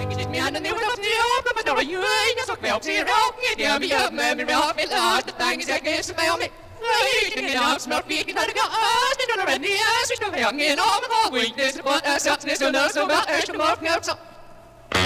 Giết mẹ nên nếu nó thiếu nó bắt đầu là dưới nó sọt bèo chia róc nghe điều bây giờ mẹ mình béo phải là tay cái cái sẽ béo mẹ hey cái nào smell vị cái nào đó cái đó là nè switch nó phải nghe nó mới có quỷ this what us this no so about us more